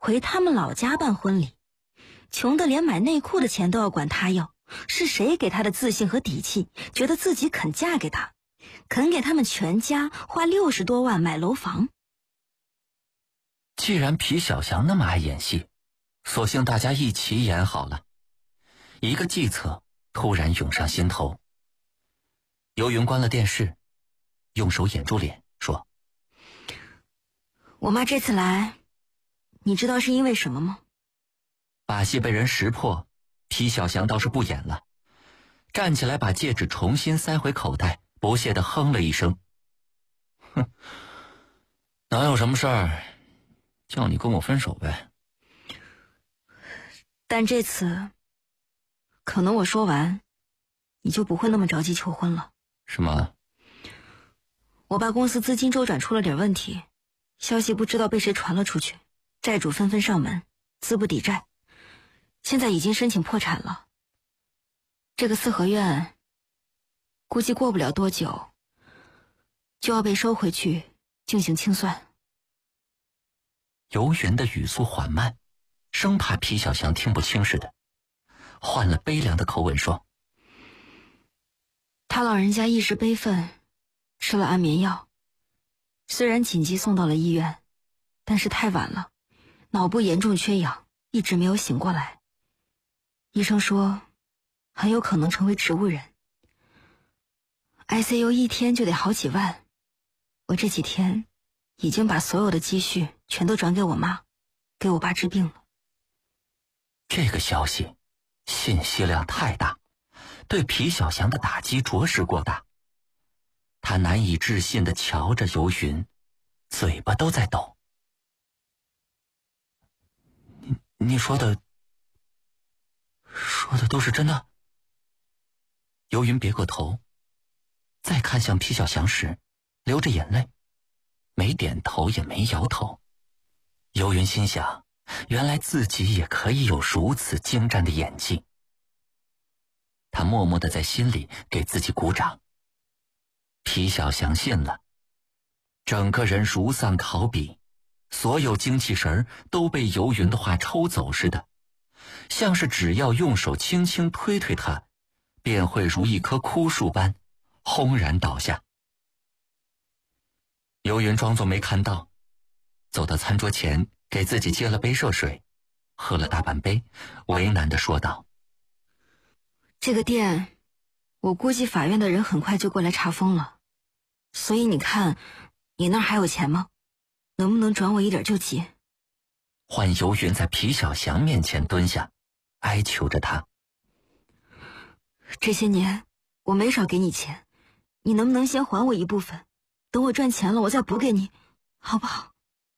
回他们老家办婚礼，穷得连买内裤的钱都要管他要。是谁给他的自信和底气，觉得自己肯嫁给他，肯给他们全家花60多万买楼房？ 既然皮小祥那么爱演戏，索性大家一起演好了。一个计策突然涌上心头。游云关了电视，用手掩住脸说： 我妈这次来，你知道是因为什么吗？ 把戏被人识破，皮小祥倒是不演了，站起来把戒指重新塞回口袋，不屑地哼了一声：哼，哪有什么事儿，叫你跟我分手呗。 但这次可能我说完你就不会那么着急求婚了。 什么？ 我爸公司资金周转出了点问题，消息不知道被谁传了出去，债主纷纷上门，资不抵债，现在已经申请破产了。这个四合院估计过不了多久就要被收回去进行清算。 游云的语速缓慢，生怕皮小祥听不清似的，换了悲凉的口吻说： 他老人家一时悲愤，吃了安眠药，虽然紧急送到了医院，但是太晚了，脑部严重缺氧，一直没有醒过来。医生说很有可能成为植物人， ICU 一天就得好几万。我这几天已经把所有的积蓄全都转给我妈，给我爸治病了。 这个消息信息量太大，对皮小祥的打击着实过大。他难以置信地瞧着游云，嘴巴都在抖。你说的都是真的？游云别过头，再看向皮小祥时流着眼泪，没点头也没摇头。游云心想，原来自己也可以有如此精湛的演技。他默默地在心里给自己鼓掌。皮小祥信了，整个人如丧考妣，所有精气神都被游云的话抽走似的，像是只要用手轻轻推推他，便会如一棵枯树般轰然倒下。游云装作没看到，走到餐桌前，给自己接了杯热水，喝了大半杯，为难地说道： 这个店我估计法院的人很快就过来查封了，所以你看你那儿还有钱吗？能不能转我一点救急？ 换游云在皮小祥面前蹲下，哀求着他： 这些年我没少给你钱，你能不能先还我一部分，等我赚钱了我再补给你，好不好？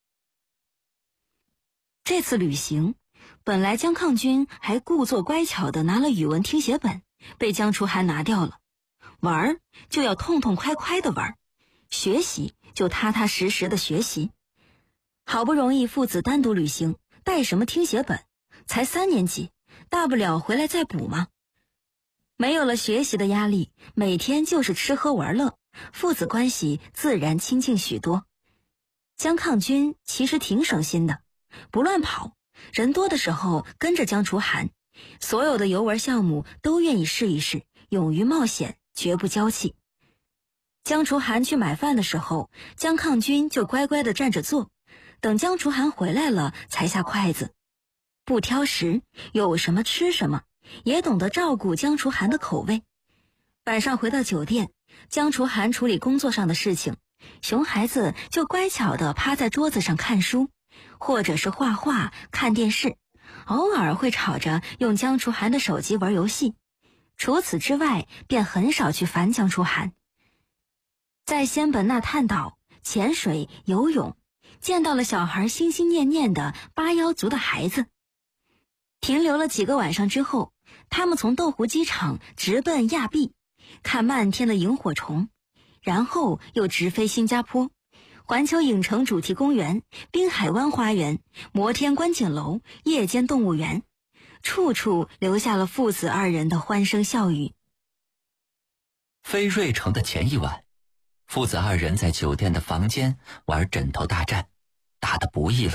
这次旅行本来江抗军还故作乖巧地拿了语文听写本，被江楚涵拿掉了。玩儿就要痛痛快快地玩，学习就踏踏实实地学习。好不容易父子单独旅行，带什么听写本？才3年级，大不了回来再补嘛。没有了学习的压力，每天就是吃喝玩乐，父子关系自然亲近许多。江抗军其实挺省心的，不乱跑，人多的时候跟着江楚涵，所有的游玩项目都愿意试一试，勇于冒险，绝不娇气。江楚涵去买饭的时候，江抗军就乖乖地站着做，等江楚涵回来了才下筷子。不挑食，有什么吃什么，也懂得照顾江楚涵的口味。晚上回到酒店，江楚涵处理工作上的事情，熊孩子就乖巧地趴在桌子上看书，或者是画画看电视，偶尔会吵着用江楚涵的手机玩游戏。除此之外便很少去烦江楚涵。在仙本那探岛潜水游泳，见到了小孩心心念念的八妖族的孩子。停留了几个晚上之后，他们从豆湖机场直奔亚庇，看漫天的萤火虫，然后又直飞新加坡、环球影城主题公园、滨海湾花园、摩天观景楼、夜间动物园，处处留下了父子二人的欢声笑语。 飞瑞城的前一晚，父子二人在酒店的房间玩枕头大战，打得不亦乐